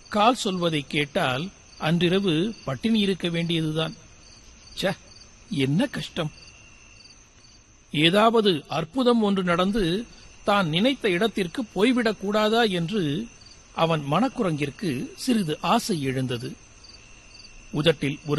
கால் சொல்வதை கேட்டால் அன்றிரவு பட்டினி இருக்க வேண்டியதுதான். ச்சே, என்ன கஷ்டம்! ஏதாவது அற்புதம் ஒன்று நடந்து தான் நினைத்த இடத்திற்கு போய்விடக் கூடாதா என்று அவன் மனக்குரங்கிற்கு சிறிது ஆசை எழுந்தது. உதட்டில் ஒரு